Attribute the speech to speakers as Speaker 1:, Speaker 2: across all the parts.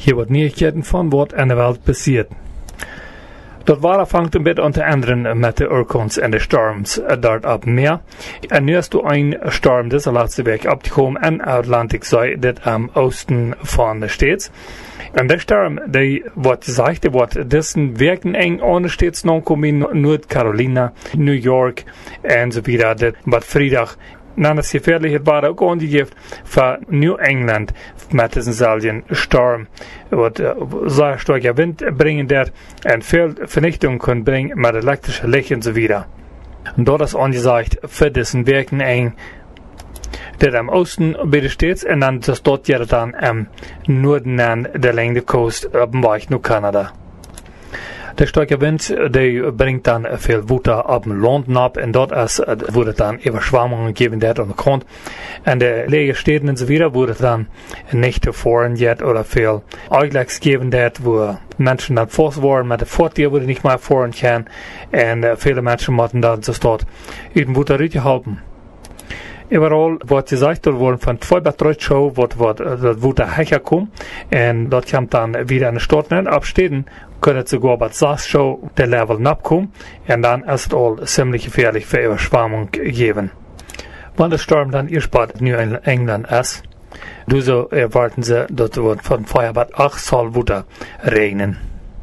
Speaker 1: Hier wordt nieuwigheden van wat in de wereld passiert. Dat vangt een beetje unter anderem met de orkans en de storms dort op meer. En nu is er een storm deze laatste week opgekomen in Atlantic Zee, dit am oosten van de states. En de storm, die wordt gezegd, die wordt dessen werken eng ohne steeds nog komen in Noord-Carolina, New York en zo verder. Dat wordt vrijdag. Naast gefährlicher war ook aangegeven voor New England met dezelfde storm. Wat zeer sterke wind brengen der en veel vernichting kan brengen met elektrische licht en zo verder. Dat is aangezegd voor deze werken eng. Dat am oosten bij de states en dan tot je dan am noorden aan de lengte coast op de weg naar Canada. De sterke wind die brengt dan veel water op het land op en dat wordt dan overschwammingen gegeven aan de grond. En de lege steden enzovoort worden dan niet te voren jet oder veel uitleg gegeven waar mensen dan vast worden met de voertuig worden niet meer voren gaan en vele mensen moeten dan zo staat uit de water uitgeholpen. Overal wordt gezegd, er worden van 2 bis 3 show wordt dat water hergekomen en dat komt dan weer aan de stad en op steden kunnen het sogar bij 6 show de level napkomen en dan is het al ziemlich gefährlich voor overschwamming gegeven. Wanneer de storm dan eerst bij New England is, dus erwarten ze dat er van 5 bis 8 zal water regenen.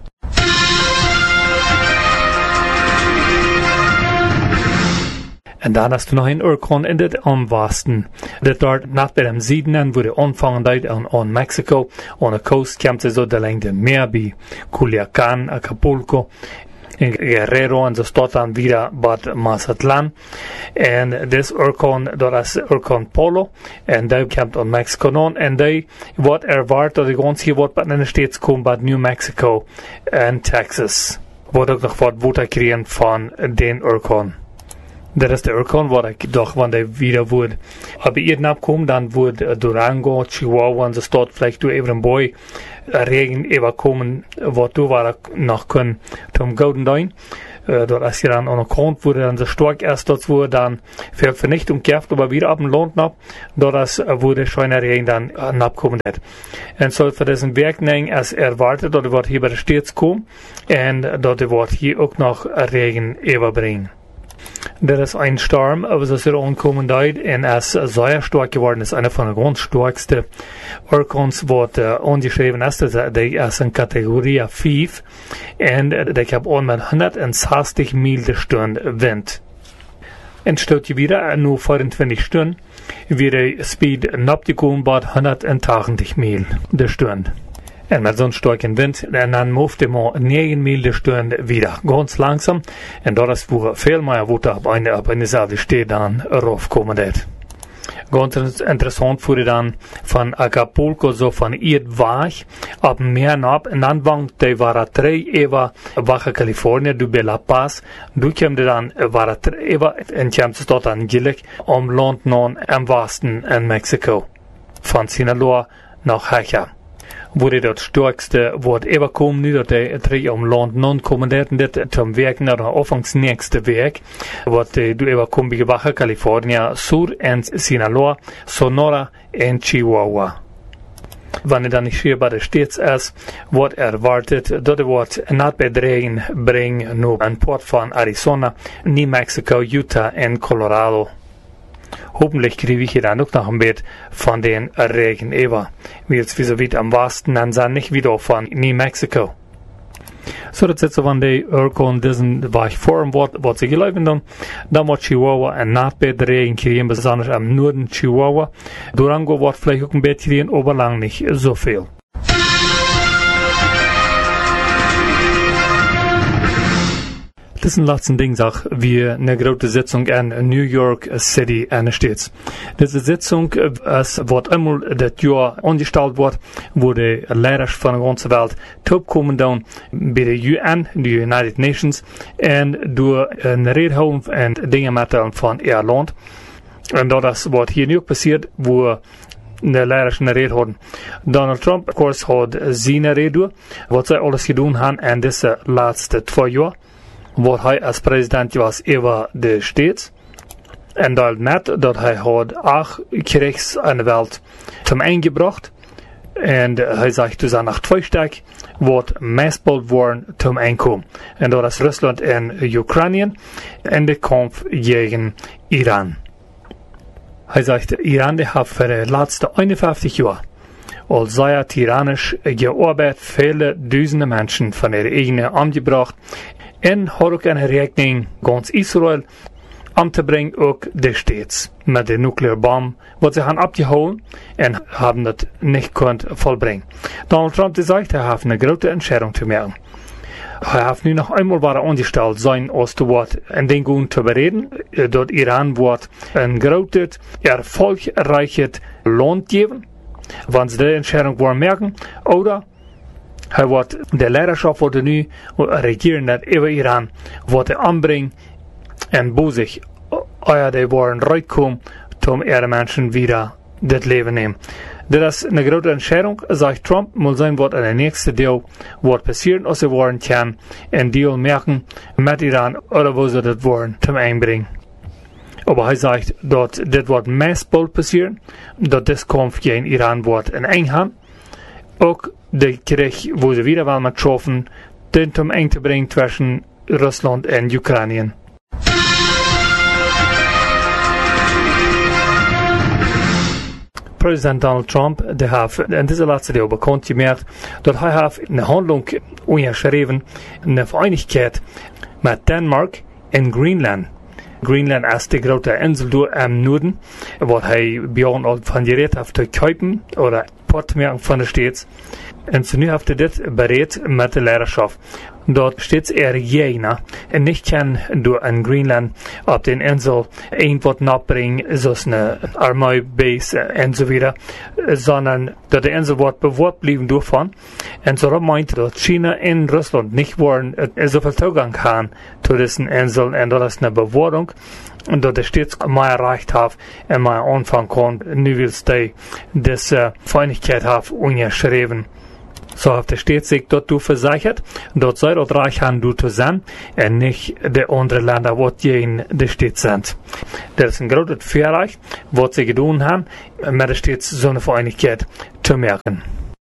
Speaker 1: En dan is er nog een orkaan in het omwesten. Dat dort nach dem Süden en wurde anfangen aan Mexico. Aan de coast komt zo de lengte meer bij Culiacán, Acapulco, en Guerrero en zo staat dan weer bij Mazatlan. En deze orkaan, dat is orkaan Polo. En die komt aan Mexico aan. En die wordt erwaard dat de grond hier wordt in de states komen bij New Mexico en Texas. Wordt ook nog wat water krijgen van den orkaan. Dat is de orkaan waar ik dacht, wanneer weer wordt op Eden opkomen, dan wordt Durango, Chihuahua en de stad vielleicht door even een boy regen even komen, wat door waar ik nog kan tom Golden Dine. Dat als je dan aan de grond wordt dan zo sterk is, dat wordt dan veel vernichting krijgt, maar weer op een land nap, dat is wordt schijne regen dan opkomen. En zo voor deze werking is erwartet, dat er wordt hier bij de steeds komen en dat er wordt hier ook nog regen even brengen. Er is een storm, was er aankomen deed en is zeer sterk geworden. Is eine van de ganz sterkste orkans wat aangeschreven is. Die is een categorie 5 en die heb aan met 160 mijl de stunde wind. En stoot je weer nu 24 stunden, weer de speed napgekomen bij 180 mijl de stunde. En met zo'n sterke wind, en dan moest hij maar 9 mijl de stunde weer. Ganz langsam. En dat is voor veel meer water op een dezelfde stad dan raufkomen deed. Ganz interessant voor je dan van Acapulco, zo van hier weg, op meer nap. En dan wangt hij waren 3 even Baja California, du bij La Paz. Du kwam dan waren 3 even en kwam ze tot aan Gillig, om land naar en westen in Mexico. Van Sinaloa naar Haja. Wurde dat sterkste wordt even komen nu dat hij terug om land non komen en dit zum werken naar de afvangsnächste werk wat du even komt bij Baja California Sur en Sinaloa, Sonora en Chihuahua. Wanneer dan niet hier bij de states is, wordt erwartet dat er wordt net bij regen brengen naar een poort van Arizona, New Mexico, Utah en Colorado. Hopelijk krijg je dan ook nog een beetje van den regen even. Wie het wie zo weit am westen, dan zijn niet weer van New Mexico. Zo dat zit zo van de orkaan deze weg vorm wordt, wat ze geloven dan wordt Chihuahua en naad bij de regen krijgen, besonders am noorden Chihuahua. Durango wordt vielleicht ook een beetje krijgen, maar lang niet zoveel. Das ist ein letzten Ding, wie eine große Sitzung in New York City ansteht. Diese Sitzung wird einmal das Jahr angestellt wird, wo die Lehrer von der ganzen Welt kommen dann bei der UN, die United Nations, und durch eine Rede haben und Dinge mitteilen von ihr Land. Und das wird hier nu passiert, wo de leiders een rede hadden. Donald Trump, of course, had zijn rede, wat zij alles gedaan hebben in deze laatste 2 jaar. Wat hij als president was over de staat. En dat met dat hij had 8 krijgs aan de wereld zum eingebracht. En hij zegt dus aan nach 2 Tag wordt meestbald worden zum Einkommen. En dat is Rusland en Oekraïne en de Kampf gegen Iran. Hij zegt, Iran die heeft voor de laatste 51 jaar al zeer tyrannisch gearbeitet, viele duizenden mensen van ihre eigene omgebracht en had ook een rekening ganz Israël om te brengen ook destijds met de nucleaire bom, wat ze gaan abgehouden en hebben dat niet kunnen volbrengen. Donald Trump zegt, hij heeft een grote entscheidung te maken. Hij heeft nu nog eenmaal waar aangesteld zijn als te wat en dingen te bereden, dat Iran wordt een grote, erfolgreiche land geven, wanneer ze de entscheidung worden merken, oder hij wordt de leiderschap wordt nu regeren dat over Iran wordt aanbrengen en boezig, die worden uitkomen, om ihre mensen weer dit leven nemen. Dit is een grote entscheidung, zegt Trump, moet zijn wat in de nächste deel wordt passieren als ze worden kan en deel merken met Iran, oder wo ze dat worden zum einbrengen. Aber hij zegt dat dit wordt meestbald passieren, dat dit Kampf gegen Iran wordt in eingaan. Ook de Krieg, wo ze wieder wel met schaffen, den zum Ende te brengen tussen Rusland en Oekraïne. President Donald Trump heeft in deze laatste deel bekend gemaakt dat hij heeft een handeling onderschreven, een verenigheid met Denemarken en Greenland. Greenland is de grote insel door im Norden, wat hij bijna al van gereed heeft te kopen, of portmerken van de steeds. En zo nu heeft hij dit bereid met de leiderschap. Dat steeds jener en niet kan door in Greenland op de insel een wat napbrengen, zoals een armeebase enzovoort, sondern dat de insel wordt bewoord blijven doorvan. En zo meint dat China en Rusland niet worden zoveel toegang gaan tot deze insel en dat is een bewoording. En dat er steeds meer recht heeft en meer aanvang kan, nu wil hij deze Verenigheid heeft onderschreven. Zo heeft de steeds zich daartoe verzekerd dat zij dat recht gaan doen te zijn en niet de andere landen wat je de steeds zijn. Dat is een groot verrecht wat ze gedaan hebben met de steeds zo'n Verenigheid te merken.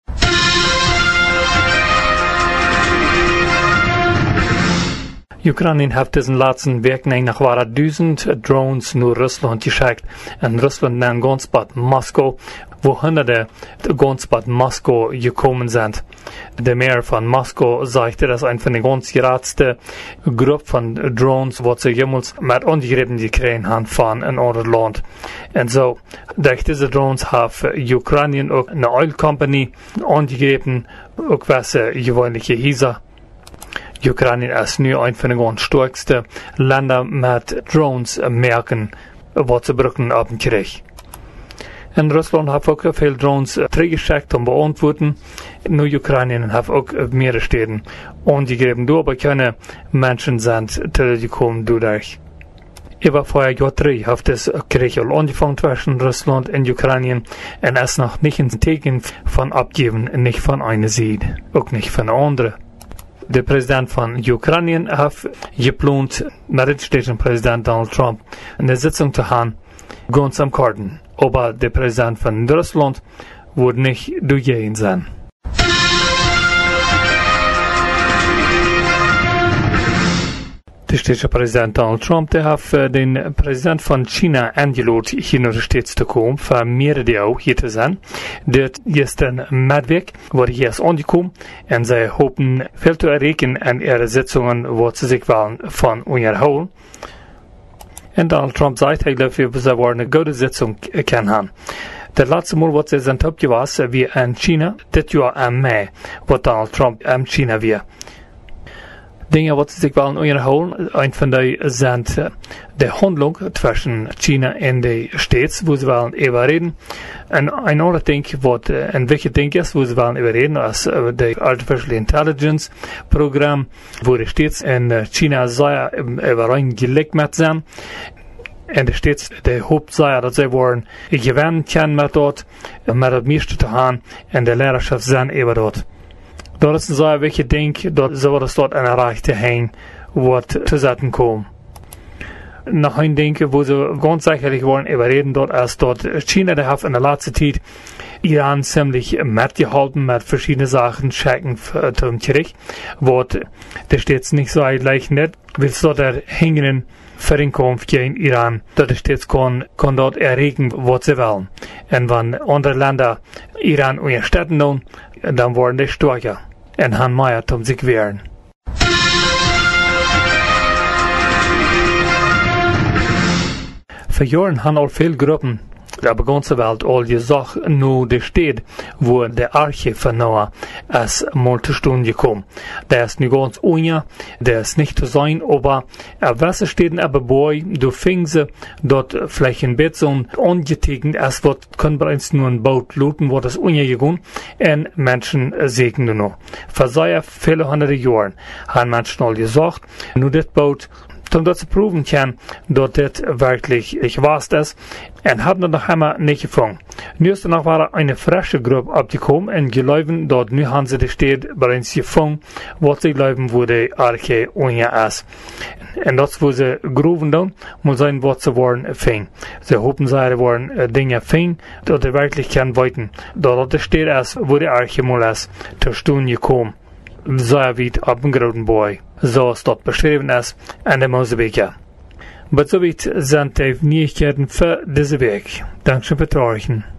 Speaker 1: Oekraïne heeft deze laatste weken nog waar 1000 drones naar Rusland geschickt en Rusland naar ganz bad Moskau, wo honderden ganz bad Moskau gekommen zijn. De mayor van Moskau sagte, dat is een van de ganz grootste groep van drones wat ze jemals met ongegrepen gekregen hebben van een ander land. En zo, durch deze drones heeft Oekraïne ook een oil company ongegrepen, ook was gewöhnliche Hieser. Oekraïne is nu een van de ganz sterkste landen met drones merken wat ze gebruiken op een Krieg. En Rusland heeft ook veel drones teruggeschickt om beantwoorden. Nu Oekraïne heeft ook meerdere steden ongegrepen door, maar keine mensen zijn teruggekomen doordat. Über vorher Jahr 3 heeft es Krieg al angefangen zwischen Rusland en Oekraïne en is nog niet een teken van abgeven, niet van een zijde, ook niet van de andere. De president van Oekraïne heeft gepland met de steeds president Donald Trump een zitting te gaan, ganz am Karten. Aber der Präsident von Russland wird nicht durchgehen sein. Der städtische Präsident Donald Trump, der hat den Präsident von China eingeladen, hier nach der Stadt zu kommen, für mehrere auch hier zu sein. Dort ist ein Medweg, wo hier ist angekommen, und sie hoffen viel zu erreichen an ihre Sitzungen, wo sie sich wollen von unterhalten. En Donald Trump sagt, hij gelooft, we zullen een goede zitting kunnen hebben. Het laatste mal wat ze zijn opgewassen, wie in China, dit jaar in mei, wat Donald Trump in China weer. Dingen wat ze zich willen onderhouden, een van die zijn de handeling tussen China en de States, wo ze willen over reden. En een ander ding wat een wichtig ding is, wo ze willen over reden, is de Artificial Intelligence Programm, wo de States en China zeer overeengelegt met zijn. En de States, de hoop zei dat zij worden gewend kunnen met het meeste te gaan, en de leiderschap zijn over dat. Dat is een zeer wichtig ding, dat ze worden tot een rechte heen wat te zetten komen. Nog een ding, wo ze ganz sicherlich worden überreden, dat is dat China, die heeft in de laatste tijd Iran ziemlich mitgeholfen mit verschiedenen Sachen, Schrecken zum Krieg, wo das steht nicht so leicht nicht, willst du da hängen Vereinkunft gegen Iran, dat is steeds kon dort erregen, wat ze wollen. En wenn andere Länder Iran unterstützen nun, dann worden die stärker en han mehr um sich wehren. Für Jahren haben auch viele Gruppen der ganzen Welt all gesagt, nur der steht, wo der Arche von Noah als Multistunde gekommen. Der ist nicht ganz ohne, der ist nicht zu sein, aber was steht aber bei, du fingst dort vielleicht ein bisschen ungetegnet, als wird, können bereits nur ein Boot looten, wo das untergegangen, und Menschen segnen noch. Vor sehr viele hunderte Jahren haben Menschen all gesagt, nur das Boot, um das zu proben kann, dass das wirklich wahr ist, und haben das noch einmal nicht gefangen. Nu ist noch eine frische Gruppe abgekommen und geläufen, dort nu haben sie die Stadt bereits gefangen, was sie glauben, wo die Arche unja ist. Und das, wo sie gruben dann, muss sein, was sie wollen, fing. Sie hoffen, sie wollen Dinge fing, dass sie wirklich kann weiten. Dort die Stadt ist, wo die Arche mal ist, zur Stunde gekommen. So wie ab dem großen Boy. So es dort beschrieben ist, an der Mosebeke. Aber so weit sind die Neuigkeiten für diese Weg. Dankeschön für Trauchen.